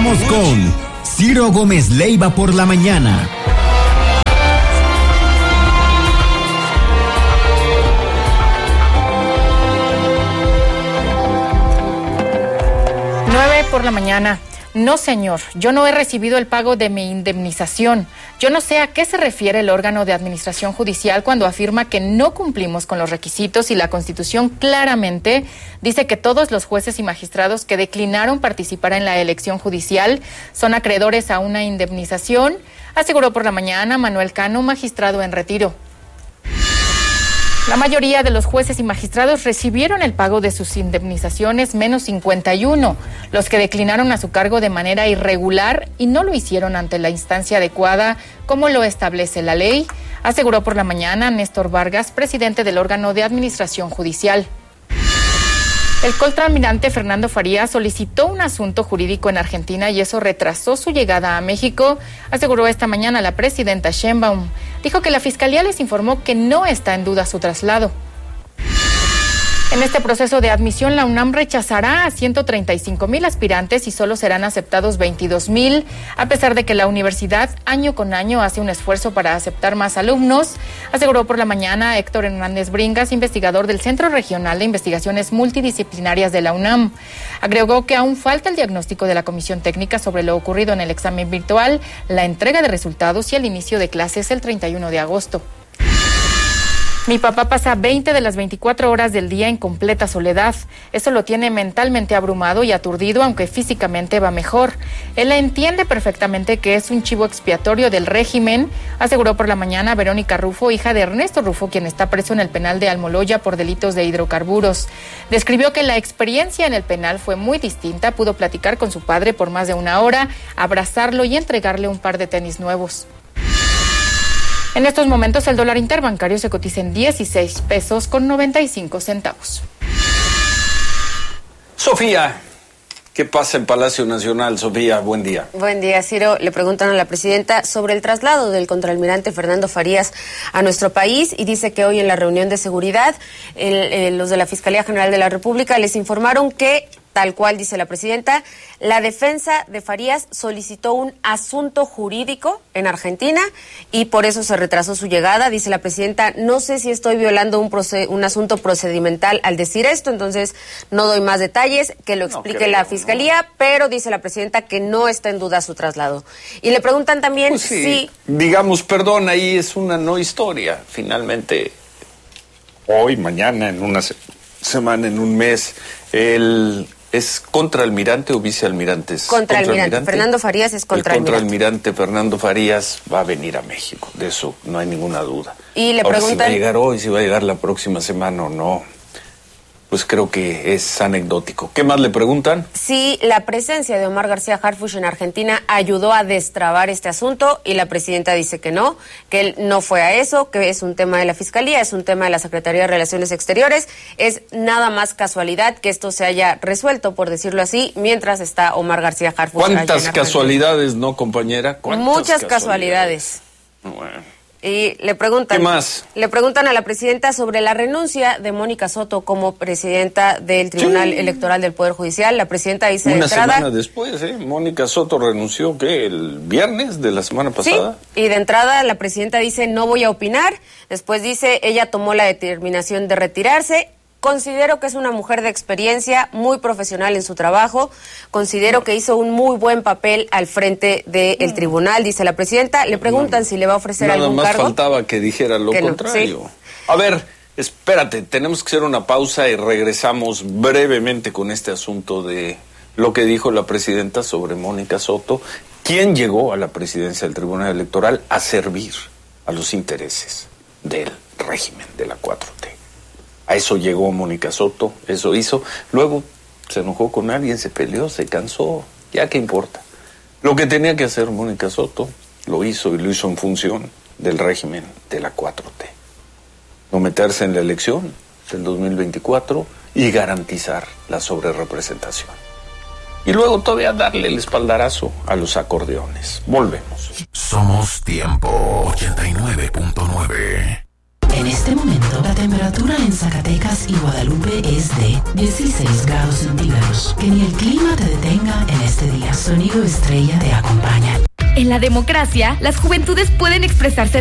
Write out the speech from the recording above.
Regresamos con Ciro Gómez Leiva por la mañana. Por la mañana. No, señor, yo no he recibido el pago de mi indemnización. Yo no sé a qué se refiere el órgano de administración judicial cuando afirma que no cumplimos con los requisitos y la Constitución claramente dice que todos los jueces y magistrados que declinaron participar en la elección judicial son acreedores a una indemnización, aseguró por la mañana Manuel Cano, magistrado en retiro. La mayoría de los jueces y magistrados recibieron el pago de sus indemnizaciones, menos 51, los que declinaron a su cargo de manera irregular y no lo hicieron ante la instancia adecuada, como lo establece la ley, aseguró por la mañana Néstor Vargas, presidente del órgano de administración judicial. El contraalmirante Fernando Farías solicitó un asunto jurídico en Argentina y eso retrasó su llegada a México, aseguró esta mañana la presidenta Sheinbaum. Dijo que la Fiscalía les informó que no está en duda su traslado. En este proceso de admisión, la UNAM rechazará a 135,000 aspirantes y solo serán aceptados 22,000, a pesar de que la universidad año con año hace un esfuerzo para aceptar más alumnos, aseguró por la mañana Héctor Hernández Bringas, investigador del Centro Regional de Investigaciones Multidisciplinarias de la UNAM. Agregó que aún falta el diagnóstico de la Comisión Técnica sobre lo ocurrido en el examen virtual, la entrega de resultados y el inicio de clases el 31 de agosto. Mi papá pasa 20 de las 24 horas del día en completa soledad. Eso lo tiene mentalmente abrumado y aturdido, aunque físicamente va mejor. Él entiende perfectamente que es un chivo expiatorio del régimen, aseguró por la mañana Verónica Rufo, hija de Ernesto Rufo, quien está preso en el penal de Almoloya por delitos de hidrocarburos. Describió que la experiencia en el penal fue muy distinta. Pudo platicar con su padre por más de una hora, abrazarlo y entregarle un par de tenis nuevos. En estos momentos el dólar interbancario se cotiza en 16 pesos con 95 centavos. Sofía, ¿qué pasa en Palacio Nacional? Sofía, buen día. Buen día, Ciro. Le preguntan a la presidenta sobre el traslado del contraalmirante Fernando Farías a nuestro país y dice que hoy en la reunión de seguridad los de la Fiscalía General de la República les informaron que, tal cual dice la presidenta, la defensa de Farías solicitó un asunto jurídico en Argentina y por eso se retrasó su llegada. Dice la presidenta, no sé si estoy violando un asunto procedimental al decir esto, entonces no doy más detalles, que lo explique la Fiscalía, pero dice la presidenta que no está en duda su traslado. Y le preguntan también pues sí, digamos, perdón, ahí es una no historia, finalmente, hoy, mañana, en una semana, en un mes, ¿es contraalmirante o vicealmirante? Contraalmirante. Fernando Farías es contraalmirante. El contraalmirante Fernando Farías va a venir a México, de eso no hay ninguna duda. Y le ahora, preguntan si va a llegar hoy, si va a llegar la próxima semana o no, pues creo que es anecdótico. ¿Qué más le preguntan? Sí, la presencia de Omar García Harfuch en Argentina ayudó a destrabar este asunto y la presidenta dice que no, que él no fue a eso, que es un tema de la Fiscalía, es un tema de la Secretaría de Relaciones Exteriores. Es nada más casualidad que esto se haya resuelto, por decirlo así, mientras está Omar García Harfuch. ¿Cuántas casualidades, no, compañera? Muchas casualidades. Bueno. Y le preguntan, ¿qué más? Le preguntan a la presidenta sobre la renuncia de Mónica Soto como presidenta del Tribunal Electoral del Poder Judicial. La presidenta dice de entrada... Una semana después, Mónica Soto renunció, ¿qué? ¿El viernes de la semana pasada? Sí, y de entrada la presidenta dice no voy a opinar. Después dice ella tomó la determinación de retirarse. Considero que es una mujer de experiencia, muy profesional en su trabajo. Considero que hizo un muy buen papel al frente del tribunal, dice la presidenta. Le preguntan si le va a ofrecer algún cargo. Nada más faltaba que dijera lo contrario. Sí. A ver, espérate, tenemos que hacer una pausa y regresamos brevemente con este asunto de lo que dijo la presidenta sobre Mónica Soto, quien llegó a la presidencia del Tribunal Electoral a servir a los intereses del régimen de la 4T. A eso llegó Mónica Soto, eso hizo. Luego se enojó con alguien, se peleó, se cansó. Ya qué importa. Lo que tenía que hacer Mónica Soto lo hizo y lo hizo en función del régimen de la 4T. No meterse en la elección del 2024 y garantizar la sobrerepresentación. Y luego todavía darle el espaldarazo a los acordeones. Volvemos. Somos Tiempo 89.9. En este momento, la temperatura en Zacatecas y Guadalupe es de 16 grados centígrados. Que ni el clima te detenga en este día. Sonido Estrella te acompaña. En la democracia, las juventudes pueden expresarse